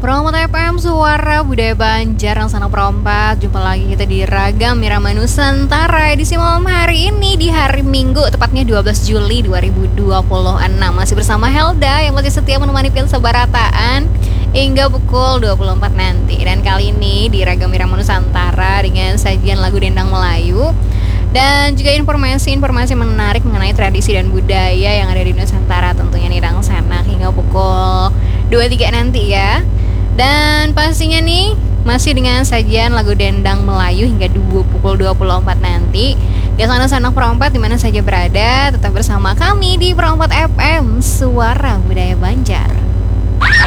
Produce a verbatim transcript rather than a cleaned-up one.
Promote F M, suara budaya Banjar yang sana perompat. Jumpa lagi kita di Ragam Irama Nusantara edisi malam hari ini di hari Minggu, tepatnya dua belas Juli dua ribu dua puluh enam. Masih bersama Helda yang masih setia menemani Pilsa Barataan hingga pukul dua puluh empat nanti. Dan kali ini di Ragam Irama Nusantara dengan sajian lagu dendang Melayu dan juga informasi-informasi menarik mengenai tradisi dan budaya yang ada di Nusantara, tentunya nih Dang Sanak hingga pukul dua puluh tiga nanti ya. Dan pastinya nih masih dengan sajian lagu dendang Melayu hingga dua, pukul dua puluh empat nanti. Di sana sanak perompat dimana saja berada, tetap bersama kami di Perompat F M, suara budaya Banjar.